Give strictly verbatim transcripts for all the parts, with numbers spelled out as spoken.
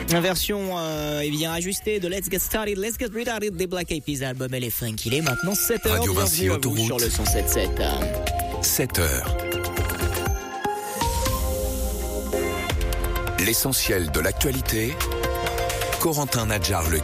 Version euh, eh bien ajustée de Let's Get Started, Let's Get Retarded des Black Eyed Peas, album Elephant. Il est maintenant sept heures. Radio Vinci Autoroute sur le cent sept sept. sept heures. L'essentiel de l'actualité, Corentin Nadjar-Legui.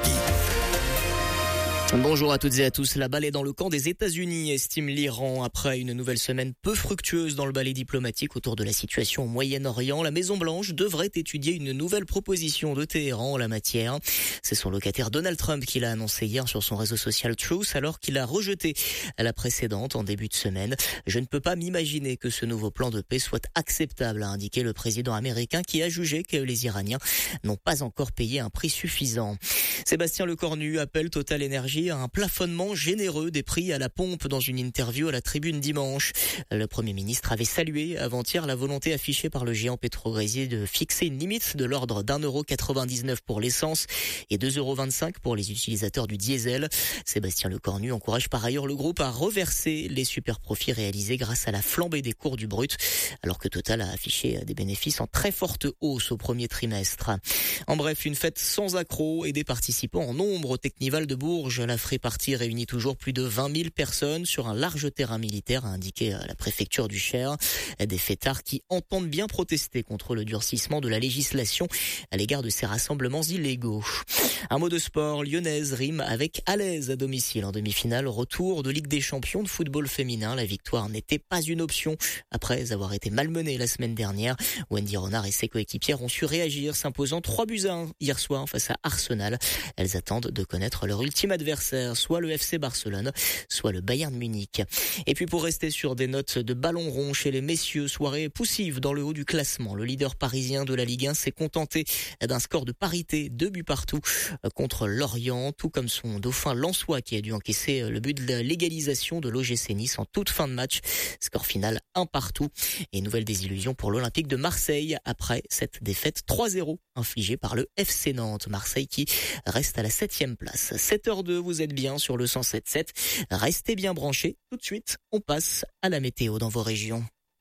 Bonjour à toutes et à tous. La balle est dans le camp des États-Unis, estime l'Iran. Après une nouvelle semaine peu fructueuse dans le balai diplomatique autour de la situation au Moyen-Orient, la Maison-Blanche devrait étudier une nouvelle proposition de Téhéran en la matière. C'est son locataire Donald Trump qui l'a annoncé hier sur son réseau social Truth, alors qu'il a rejeté la précédente en début de semaine. Je ne peux pas m'imaginer que ce nouveau plan de paix soit acceptable, a indiqué le président américain, qui a jugé que les Iraniens n'ont pas encore payé un prix suffisant. Sébastien Lecornu appelle Total Energy à un plafonnement généreux des prix à la pompe dans une interview à la Tribune dimanche. Le Premier ministre avait salué avant-hier la volonté affichée par le géant pétrolier de fixer une limite de l'ordre d'un euro quatre-vingt-dix-neuf pour l'essence et deux euros vingt-cinq pour les utilisateurs du diesel. Sébastien Lecornu encourage par ailleurs le groupe à reverser les super profits réalisés grâce à la flambée des cours du brut, alors que Total a affiché des bénéfices en très forte hausse au premier trimestre. En bref, une fête sans accroc et des participants en nombre au Technival de Bourges. La Free Party réunit toujours plus de vingt mille personnes sur un large terrain militaire, a indiqué la préfecture du Cher. Des fêtards qui entendent bien protester contre le durcissement de la législation à l'égard de ces rassemblements illégaux. Un mot de sport, lyonnaise rime avec à l'aise à domicile en demi-finale. Retour de Ligue des Champions de football féminin. La victoire n'était pas une option après avoir été malmenée la semaine dernière. Wendy Renard et ses coéquipières ont su réagir, s'imposant trois buts à un hier soir face à Arsenal. Elles attendent de connaître leur ultime adversaire, soit le F C Barcelone, soit le Bayern Munich. Et puis pour rester sur des notes de ballon rond chez les messieurs, soirée poussive dans le haut du classement. Le leader parisien de la Ligue un s'est contenté d'un score de parité, deux buts partout contre Lorient, tout comme son dauphin lensois qui a dû encaisser le but de l'égalisation de l'O G C Nice en toute fin de match. Score final un partout. Et nouvelle désillusion pour l'Olympique de Marseille après cette défaite trois zéro infligée par le F C Nantes. Marseille qui reste à la septième place. sept heures deux, vous êtes bien sur le cent sept sept. Restez bien branchés. Tout de suite, on passe à la météo dans vos régions.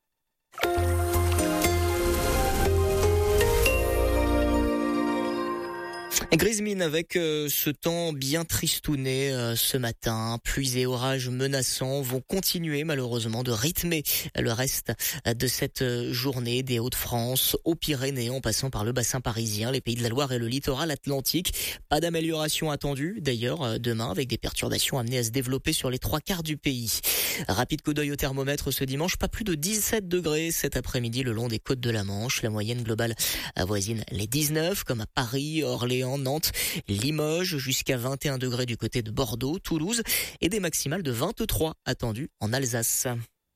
Grise mine avec euh, ce temps bien tristouné euh, ce matin. Pluies et orages menaçants vont continuer malheureusement de rythmer le reste de cette journée des Hauts-de-France aux Pyrénées en passant par le bassin parisien, les Pays de la Loire et le littoral atlantique. Pas d'amélioration attendue d'ailleurs demain avec des perturbations amenées à se développer sur les trois quarts du pays. Rapide coup d'œil au thermomètre ce dimanche, pas plus de dix-sept degrés cet après-midi le long des côtes de la Manche. La moyenne globale avoisine les dix-neuf comme à Paris, Orléans, Nantes, Limoges, jusqu'à vingt et un degrés du côté de Bordeaux, Toulouse et des maximales de vingt-trois attendues en Alsace.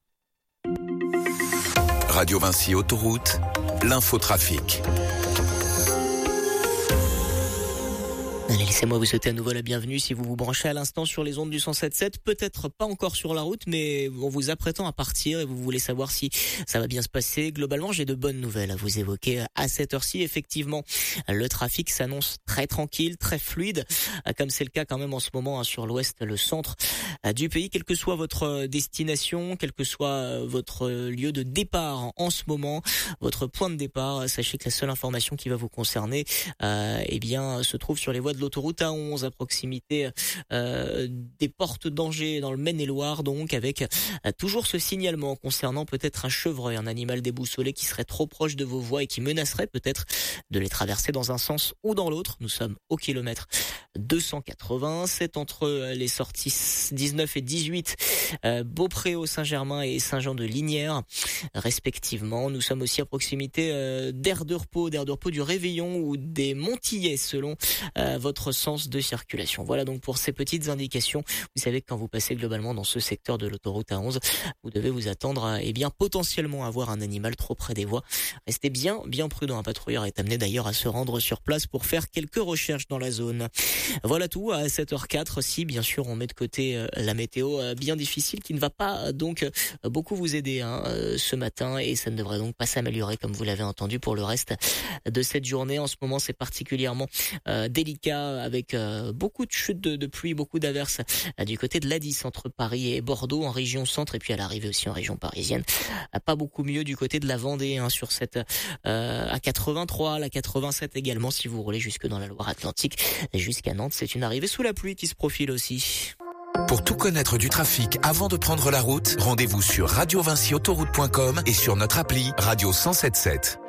Radio Vinci Autoroute, l'infotrafic. Allez, laissez-moi vous souhaiter à nouveau la bienvenue si vous vous branchez à l'instant sur les ondes du cent sept sept. Peut-être pas encore sur la route, mais en vous apprêtant à partir et vous voulez savoir si ça va bien se passer. Globalement, j'ai de bonnes nouvelles à vous évoquer à cette heure-ci. Effectivement, le trafic s'annonce très tranquille, très fluide, comme c'est le cas quand même en ce moment sur l'ouest, le centre du pays. Quelle que soit votre destination, quel que soit votre lieu de départ en ce moment, votre point de départ, sachez que la seule information qui va vous concerner, euh, eh bien, se trouve sur les voies de l'autoroute A onze à proximité euh, des portes d'Angers dans le Maine-et-Loire, donc avec euh, toujours ce signalement concernant peut-être un chevreuil, un animal déboussolé qui serait trop proche de vos voies et qui menacerait peut-être de les traverser dans un sens ou dans l'autre. Nous sommes au kilomètre deux cent quatre-vingts, c'est entre les sorties dix-neuf et dix-huit, euh, Beaupréau, Saint-Germain et Saint-Jean-de-Lignières respectivement. Nous sommes aussi à proximité euh, d'aire de repos, d'aire de repos du Réveillon ou des Montillets selon euh, votre sens de circulation. Voilà donc pour ces petites indications. Vous savez que quand vous passez globalement dans ce secteur de l'autoroute A onze, vous devez vous attendre à, eh bien, potentiellement avoir un animal trop près des voies. Restez bien, bien prudent. Un patrouilleur est amené d'ailleurs à se rendre sur place pour faire quelques recherches dans la zone. Voilà tout à sept heures quatre. Si bien sûr on met de côté euh, la météo euh, bien difficile qui ne va pas euh, donc euh, beaucoup vous aider hein, euh, ce matin, et ça ne devrait donc pas s'améliorer comme vous l'avez entendu pour le reste de cette journée. En ce moment c'est particulièrement euh, délicat là avec euh, beaucoup de chutes de, de pluie, beaucoup d'averses euh, du côté de l'A dix entre Paris et Bordeaux en région centre et puis à l'arrivée aussi en région parisienne. Euh, pas beaucoup mieux du côté de la Vendée hein, sur cette euh, A quatre-vingt-trois, la quatre-vingt-sept également si vous roulez jusque dans la Loire-Atlantique jusqu'à Nantes. C'est une arrivée sous la pluie qui se profile aussi. Pour tout connaître du trafic avant de prendre la route, rendez-vous sur radio vinci autoroute point com et sur notre appli Radio cent sept sept.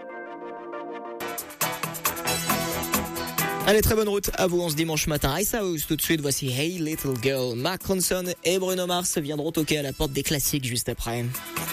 Allez, très bonne route à vous en ce dimanche matin. Ice House, tout de suite, voici Hey Little Girl. Mark Ronson et Bruno Mars viendront toquer à la porte des classiques juste après.